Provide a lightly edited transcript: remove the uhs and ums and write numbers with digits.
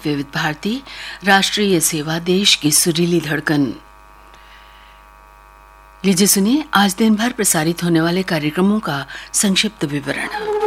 विविध भारती, राष्ट्रीय सेवा, देश की सुरीली धड़कन। लीजिए सुनिए आज दिन भर प्रसारित होने वाले कार्यक्रमों का संक्षिप्त विवरण।